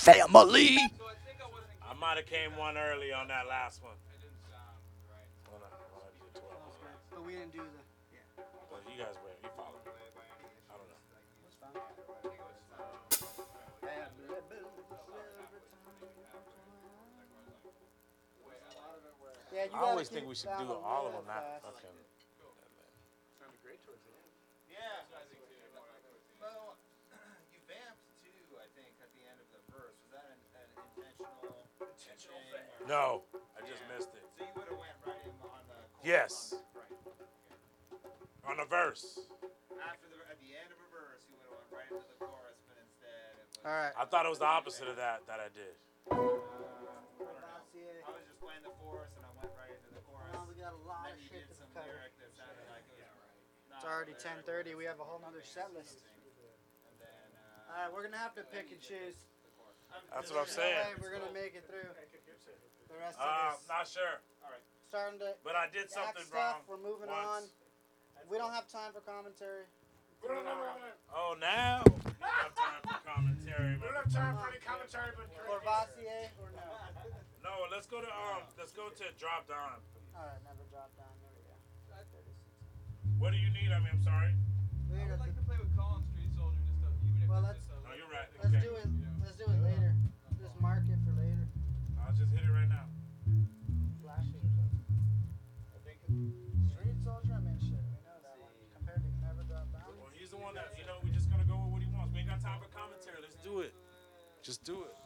family. I might have came one early on that last one. When I did 12. But we didn't do the. But you guys were. You followed me. I don't know. That's fine. Yeah, you I always think we should do all of them. Not fucking. Sounded great towards the end. Yeah. Well, you vamped too, I think, at the end of the verse. Was that an intentional thing? No, I just missed it. So you would have went right in on the chorus. Yes. Right. On the verse. At the end of a verse, you would have went right into the chorus, but instead it was. All right. I thought it was the opposite of that I did. I was just playing the chorus and I went right into the chorus. Well, we got a lot And of then you shit did to some cover. lyric that sounded like it was. It's already 10:30. We have a whole nother set list. And then. All right, we're gonna have to pick and choose. That's what I'm There's no way saying. we're gonna make it through the rest of this. Not sure. Starting to But I did act something stuff. wrong. We're moving once. on. We don't have time for commentary. Oh, now? I have time for commentary. We don't have time for any commentary, but Corvassier or no? No, let's go to drop down. All right, never drop down. There we go. 36. What do you need? I'm sorry. We I got would like the- to play with Colin Street Soldier just to, even if Well, it's just a No, you're right. Let's Okay. do it. Let's do it later. Just mark it for later. I'll just hit it right now. Flash it or something. I think. Street Soldier, I mean, shit. We know that one. Compared to Never Drop Down. Well, he's the one that, we're just going to go with what he wants. We ain't got time for commentary. Let's do it. Just do it.